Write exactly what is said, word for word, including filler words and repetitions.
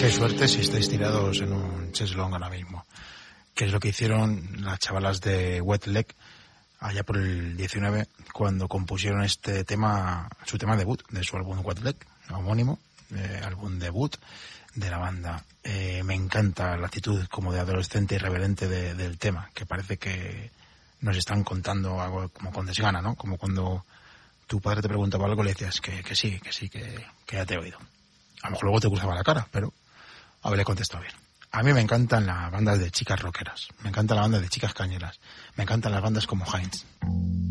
Qué suerte si estáis tirados en un cheslong ahora mismo. Que es lo que hicieron las chavalas de Wet Leg allá por el diecinueve, cuando compusieron este tema, su tema debut de su álbum Wet Leg, homónimo, eh, álbum debut de la banda. Eh, me encanta la actitud como de adolescente irreverente de, del tema, que parece que nos están contando algo como con desgana, ¿no? Como cuando tu padre te preguntaba algo y le decías que, que sí, que sí, que, que ya te he oído. A lo mejor luego te cruzaba la cara, pero haberle contestado bien. A mí me encantan las bandas de chicas rockeras, me encantan las bandas de chicas cañeras, me encantan las bandas como Heinz.